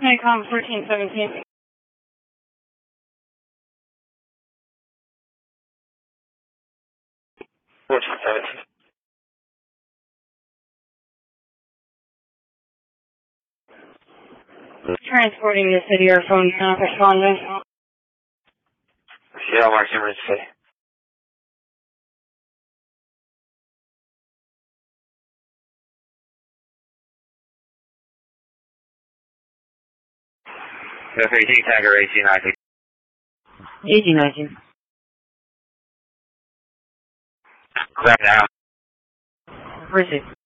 Nikon 1417. Transporting the city, your phone not responding. Seattle Mark emergency. Go 13 Tiger 1819. 1819. Grab now. Receive.